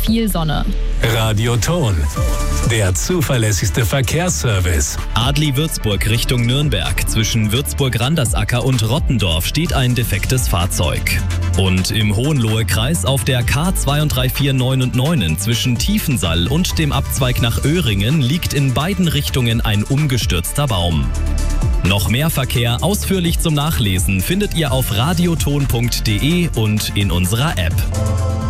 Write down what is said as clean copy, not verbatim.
viel Sonne. Radioton, der zuverlässigste Verkehrsservice. Adli-Würzburg Richtung Nürnberg. Zwischen Würzburg-Randersacker und Rottendorf steht ein defektes Fahrzeug. Und im Hohenlohe-Kreis auf der K23499 zwischen Tiefensall und dem Abzweig nach Öhringen liegt in beiden Richtungen ein umgestürzter Baum. Noch mehr Verkehr ausführlich zum Nachlesen findet ihr auf radioton.de und in unserer App.